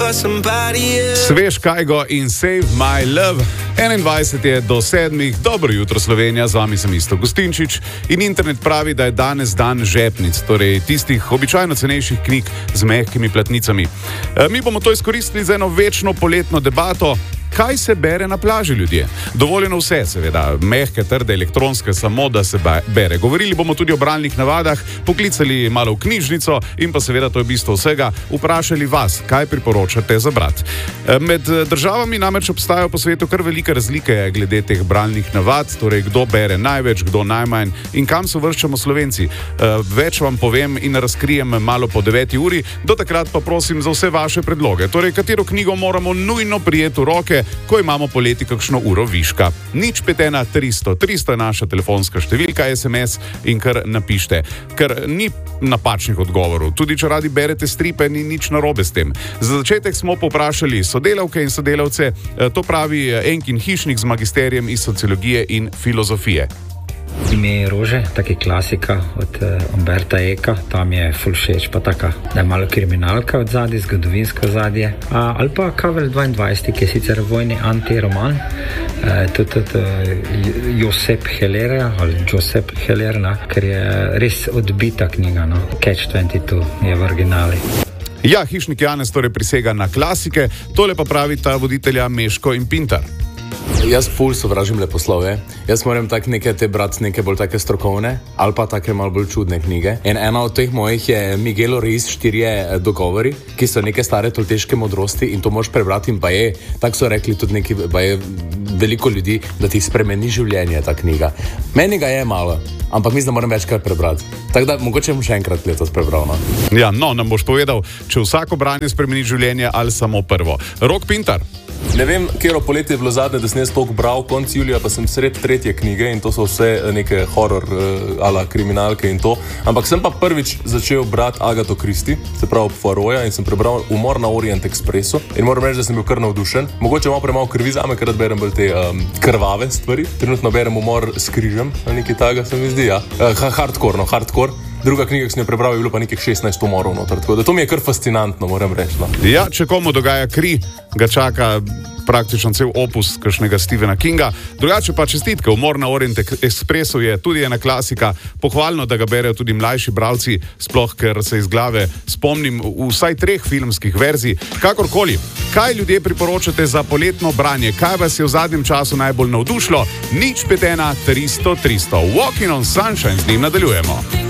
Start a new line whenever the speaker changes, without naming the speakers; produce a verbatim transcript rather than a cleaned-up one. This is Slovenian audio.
Svež Kajgo in Save My Love. enaindvajset je do sedmih. Dobro jutro, Slovenija, z vami sem Isto Gustinčič in internet pravi, da je danes dan žepnic, torej tistih običajno cenejših knjig z mehkimi platnicami. E, mi bomo to izkoristili za eno večno poletno debato. Kaj se bere na plaži, ljudje? Dovoljeno vse, seveda, mehke, trde, elektronske, samo da se bere. Govorili bomo tudi o bralnih navadah, poklicali malo v knjižnico in pa seveda, to je bistvo vsega, vprašali vas, kaj priporočate za brat. Med državami namreč obstajajo po svetu kar velike razlike glede teh bralnih navad, torej kdo bere največ, kdo najmanj in kam se uvrščamo Slovenci. Več vam povem in razkrijem malo po deveti uri, do takrat pa prosim za vse vaše predloge. Torej, katero knjigo moramo nujno prijeti v roke, ko imamo poleti kakšno uro viška. Nič pet ena tristo. tristo je naša telefonska številka, es em es in kar napište. Ker ni napačnih odgovorov. Tudi če radi berete stripe, ni nič narobe s tem. Za začetek smo povprašali sodelavke in sodelavce, to pravi Enkin Hišnik z magisterijem iz sociologije in filozofije.
Ime je Rože, taki klasika od uh, Umberta Eka, tam je ful všeč, pa taka, da je malo kriminalka od zadnje, zgodovinsko zadnje. Uh, ali pa Kavel dvaindvajset, ki je sicer vojni antiroman, uh, tudi tud, uh, Josep Hellerja, ali Josep Hellerna, ker je res odbita knjiga, no? Catch dvajset dva je v originali.
Ja, Hišnik Janez torej prisega na klasike, tole pa pravita voditelja Meško in Pintar.
Jaz ful sovražim leposlovje. Jaz moram tak neke te brati, neke bolj take strokovne ali pa take malo bolj čudne knjige. In ena od teh mojih je Miguel Ruiz štirje dogovori, ki so neke stare tolteške modrosti in to moš prebrati in pa je, tako so rekli tudi neki, pa je veliko ljudi, da ti spremeni življenje ta knjiga. Meni ga je malo, ampak mislim, da moram večkrat prebrati. Tako da mogoče bom še enkrat letos prebral. No?
Ja, no, nam boš povedal, če vsako branje spremeni življenje ali samo prvo. Rok Pintar.
Ne vem, kjero poletje je bilo zadnje, da sem jaz toliko bral, konc julija pa sem sred tretje knjige in to so vse neke horror uh, ala kriminalke in to. Ampak sem pa prvič začel brati Agatho Christie, se pravi Poirota, in sem prebral Umor na Orient Expressu in moram reči, da sem bil kar navdušen. Mogoče malo premalo krvi zame, ker berem bolj te um, krvave stvari. Trenutno berem Umor s križem, ali nekaj takega se mi zdi, ja. Uh, hardcore, no, hardcore. Druga knjiga, ki sem jo prebral, je bilo pa nekih šestnajst umorov noter, tako da to mi je kar fascinantno, moram reči. No.
Ja, če komu dogaja kri, ga čaka praktično cel opus kakšnega Stephena Kinga. Drugače pa čestitke, Umor na Orient Expressu je tudi ena klasika, pohvalno, da ga berejo tudi mlajši bralci, sploh ker se iz glave spomnim vsaj treh filmskih verzij. Kakorkoli, kaj ljudje priporočate za poletno branje? Kaj vas je v zadnjem času najbolj navdušilo? Nič pet ena tristo tristo. Walking on Sunshine, z njim nadaljujemo.